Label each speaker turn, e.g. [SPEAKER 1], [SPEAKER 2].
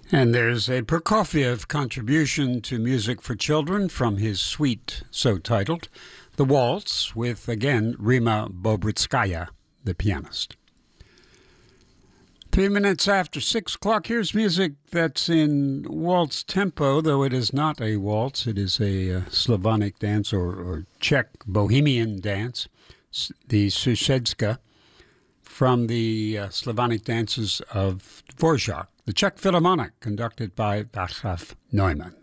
[SPEAKER 1] And there's a Prokofiev contribution to music for children from his suite, so titled, The Waltz, with, again, Rima Bobritskaya, the pianist. 3 minutes after 6 o'clock, here's music that's in waltz tempo, though it is not a waltz. It is a Slavonic dance or Czech bohemian dance, the Susedska, from the Slavonic dances of Dvorak, the Czech Philharmonic, conducted by Václav Neumann.